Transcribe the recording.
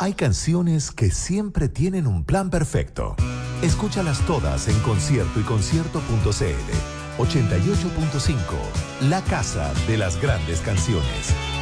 Hay canciones que siempre tienen un plan perfecto. Escúchalas todas en Concierto y Concierto.cl. 88.5, la casa de las grandes canciones.